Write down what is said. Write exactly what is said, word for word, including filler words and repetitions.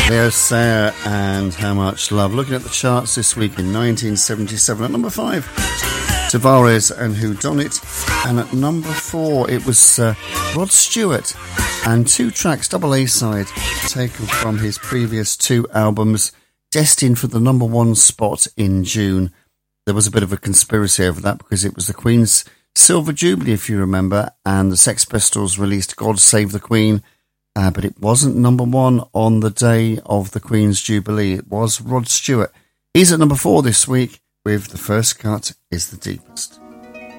There's Sarah and How Much Love. Looking at the charts this week in nineteen seventy-seven, at number five, Tavares and Who Done It, and at number four it was uh, Rod Stewart and two tracks, double A-side, taken from his previous two albums, destined for the number one spot in June. There was a bit of a conspiracy over that because it was the Queen's Silver Jubilee, if you remember, and the Sex Pistols released God Save the Queen, uh, but it wasn't number one on the day of the Queen's Jubilee. It was Rod Stewart. He's at number four this week with The First Cut Is the Deepest.